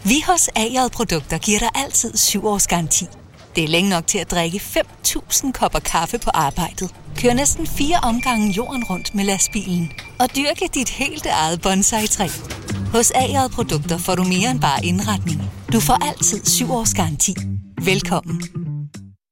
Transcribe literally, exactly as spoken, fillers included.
Vi hos A J Produkter giver dig altid syv års garanti. Det er længe nok til at drikke fem tusind kopper kaffe på arbejdet. Kør næsten fire omgange jorden rundt med lastbilen. Og dyrke dit helt eget bonsai-træ. Hos A J Produkter får du mere end bare indretning. Du får altid syv års garanti. Velkommen.